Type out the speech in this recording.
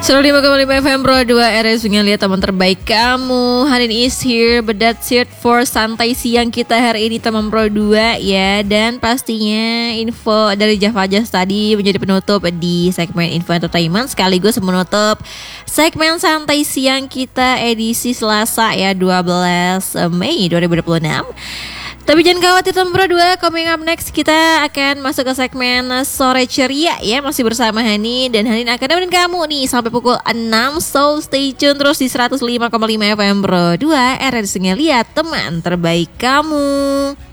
105,5 FM Pro 2 RS lihat teman terbaik kamu. Hari ini is here, but that's it for santai siang kita hari ini teman Pro 2 ya. Dan pastinya info dari Java Jazz tadi menjadi penutup di segmen info entertainment sekaligus menutup segmen santai siang kita edisi Selasa ya 12 Mei 2026. Tapi jangan khawatir teman Pro 2, coming up next kita akan masuk ke segmen Sore Ceria ya. Masih bersama Hani dan Hani akan nemenin kamu nih sampai pukul 6. So stay tune terus di 105,5 FM Pro 2 RRI Lihat teman terbaik kamu.